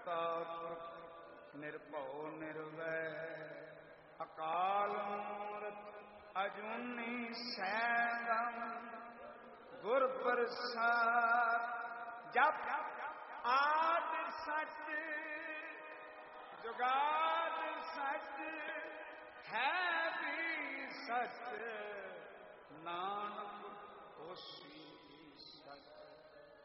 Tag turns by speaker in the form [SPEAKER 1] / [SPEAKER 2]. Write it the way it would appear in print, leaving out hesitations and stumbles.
[SPEAKER 1] ਕਰਤਾ ਪੁਰਖ ਨਿਰਭਉ ਨਿਰਵੈਰ ਅਕਾਲ ਮੂਰਤ ਅਜੂਨੀ ਸੈਭੰ ਗੁਰ ਪ੍ਰਸਾਦ। ਜਪ ਆਦਿ ਸਚ ਜੁਗਾਦ ਸਚ ਹੈ ਵੀ ਸਚ ਨਾਨਕ ਹੋਸੀ